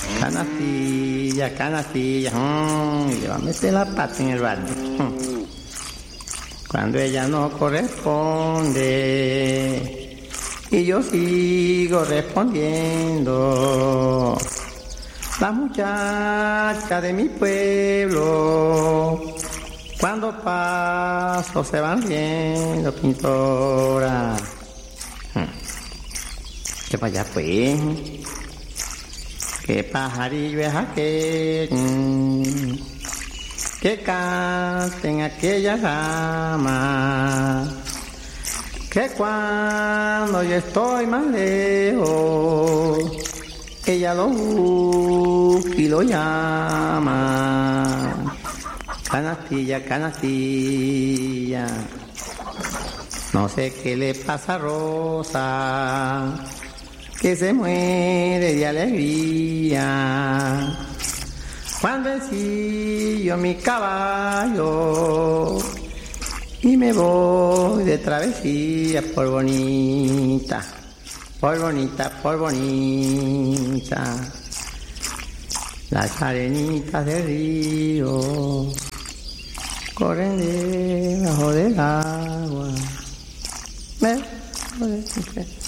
Canastilla, canastilla, y le va a meter la pata en el balde. Cuando ella no corresponde, y yo sigo respondiendo. Las muchachas de mi pueblo, cuando paso se van viendo, pintora. ¿Qué para allá pues? ¿Qué pajarillo es aquel que canta en aquella rama? Que cuando yo estoy más lejos, ella lo busca y lo llama. Canastilla, canastilla, no sé qué le pasa a Rosa, que se muere de alegría. Cuando ensillo mi caballo y me voy de travesía por bonita, por bonita, por bonita. Las arenitas del río corren debajo del agua. ¿Ves?